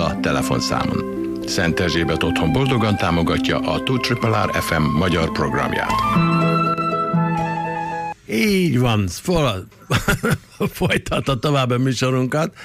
0 telefonszámon. Szent Erzsébet otthon boldogan támogatja a 2RRR FM magyar programját. Így van, folytatta tovább a műsorunkat.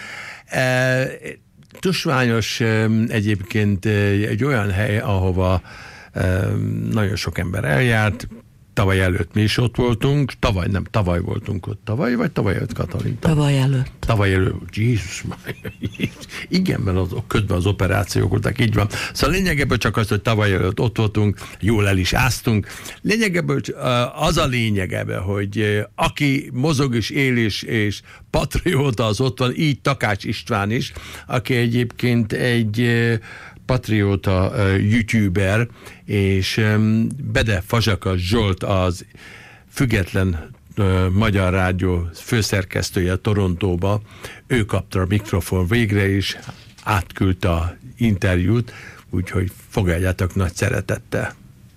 Tusványos egyébként egy olyan hely, ahova nagyon sok ember eljárt. Tavaly előtt mi is ott voltunk. Tavaly voltunk ott. Tavaly előtt, Katalin? Tavaly előtt. Jézus, igen, mert közben az operációk voltak, így van. Szóval lényegében csak az, hogy tavaly előtt ott voltunk, jól el is áztunk. Lényegében az a lényegében, hogy aki mozog és él és patrióta, az ott van, így Takács István is, aki egyébként egy patrióta youtuber, és Bede Fazsaka Zsolt az független Magyar Rádió főszerkesztője Torontóba, ő kapta a mikrofon végre, és átküldte a interjút, úgyhogy fogadjátok nagy szeretettel.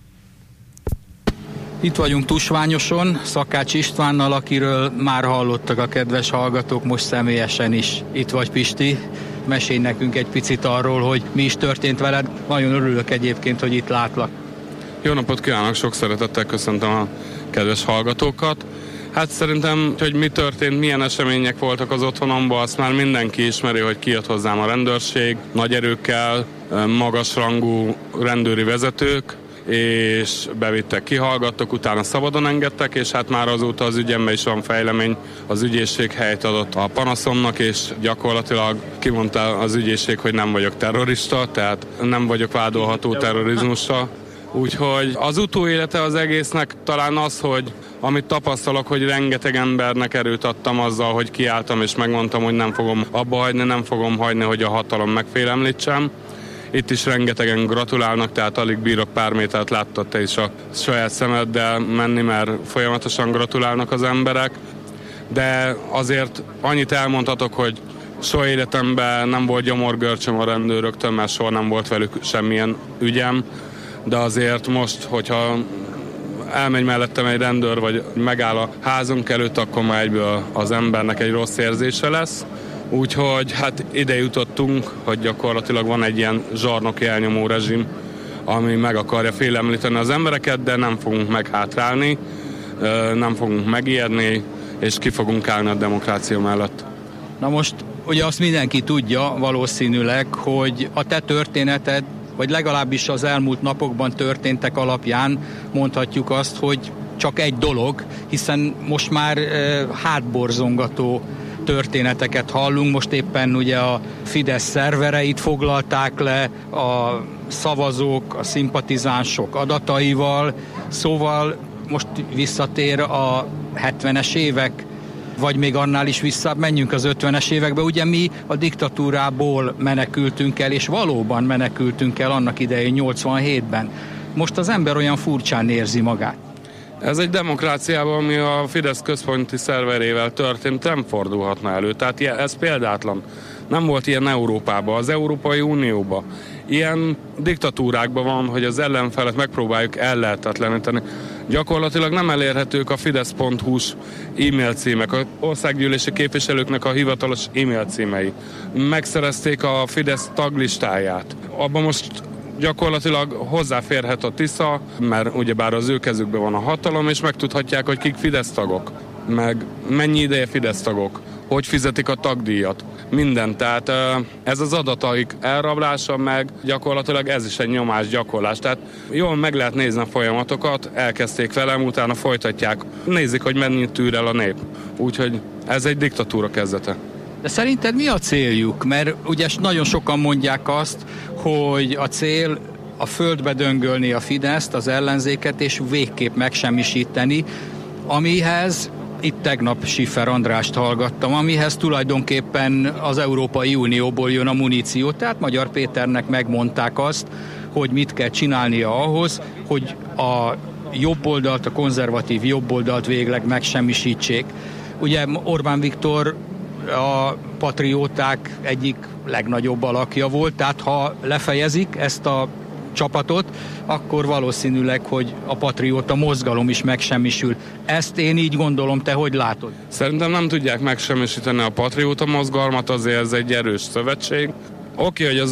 Itt vagyunk Tusványoson, Szakács Istvánnal, akiről már hallottak a kedves hallgatók, most személyesen is. Itt vagy, Pisti, mesélj nekünk egy picit arról, hogy mi is történt veled. Nagyon örülök egyébként, hogy itt látlak. Jó napot kívánok, sok szeretettel köszöntöm a kedves hallgatókat. Hát szerintem, hogy mi történt, milyen események voltak az otthonomban, azt már mindenki ismeri, hogy kijött hozzám a rendőrség, nagy erőkkel, magasrangú rendőri vezetők, és bevittek, kihallgattak, utána szabadon engedtek, és hát már azóta az ügyemben is van fejlemény. Az ügyészség helyt adott a panaszomnak, és gyakorlatilag kimondta az ügyészség, hogy nem vagyok terrorista, tehát nem vagyok vádolható terrorizmussal. Úgyhogy az utóélete az egésznek talán az, hogy amit tapasztalok, hogy rengeteg embernek erőt adtam azzal, hogy kiálltam, és megmondtam, hogy nem fogom abba hagyni, nem fogom hagyni, hogy a hatalom megfélemlítsem. Itt is rengetegen gratulálnak, tehát alig bírok pár métert, láttad te is a saját szemeddel menni, mert folyamatosan gratulálnak az emberek. De azért annyit elmondhatok, hogy soha életemben nem volt gyomorgörcsöm a rendőröktől, mert soha nem volt velük semmilyen ügyem. De azért most, hogyha elmegy mellettem egy rendőr, vagy megáll a házunk előtt, akkor már egyből az embernek egy rossz érzése lesz. Úgyhogy hát ide jutottunk, hogy gyakorlatilag van egy ilyen zsarnoki elnyomó rezsim, ami meg akarja félemlíteni az embereket, de nem fogunk meghátrálni, nem fogunk megijedni, és ki fogunk állni a demokrácia mellett. Na most ugye azt mindenki tudja valószínűleg, hogy a te történeted, vagy legalábbis az elmúlt napokban történtek alapján mondhatjuk azt, hogy csak egy dolog, hiszen most már hátborzongató történeteket hallunk. Most éppen ugye a Fidesz szervereit foglalták le a szavazók, a szimpatizánsok adataival, szóval most visszatér a 70-es évek, vagy még annál is vissza, menjünk az 50-es évekbe. Ugye mi a diktatúrából menekültünk el, és valóban menekültünk el annak idején 87-ben. Most az ember olyan furcsán érzi magát. Ez egy demokráciában, ami a Fidesz központi szerverével történt, nem fordulhatna elő. Tehát ez példátlan. Nem volt ilyen Európában, az Európai Unióban. Ilyen diktatúrákban van, hogy az ellenfelet megpróbáljuk ellehetetleníteni. Gyakorlatilag nem elérhetők a Fidesz.hu-s e-mail címek, az országgyűlési képviselőknek a hivatalos e-mail címei. Megszerezték a Fidesz taglistáját. Abban most gyakorlatilag hozzáférhet a Tisza, mert ugyebár az ő kezükben van a hatalom, és megtudhatják, hogy kik Fidesz tagok, meg mennyi ideje Fidesz tagok, hogy fizetik a tagdíjat, minden. Tehát ez az adataik elrablása, meg gyakorlatilag ez is egy nyomásgyakorlás. Tehát jól meg lehet nézni a folyamatokat, elkezdték velem, utána folytatják. Nézik, hogy mennyit tűr el a nép. Úgyhogy ez egy diktatúra kezdete. De szerinted mi a céljuk? Mert ugye nagyon sokan mondják azt, hogy a cél a földbe döngölni a Fideszt, az ellenzéket, és végképp megsemmisíteni, amihez, itt tegnap Schiffer Andrást hallgattam, amihez tulajdonképpen az Európai Unióból jön a muníció. Tehát Magyar Péternek megmondták azt, hogy mit kell csinálnia ahhoz, hogy a jobboldalt, a konzervatív jobboldalt végleg megsemmisítsék. Ugye Orbán Viktor a patrióták egyik legnagyobb alakja volt, tehát ha lefejezik ezt a csapatot, akkor valószínűleg, hogy a patrióta mozgalom is megsemmisül. Ezt én így gondolom, te hogy látod? Szerintem nem tudják megsemmisíteni a patrióta mozgalmat, azért ez egy erős szövetség. Oké, hogy az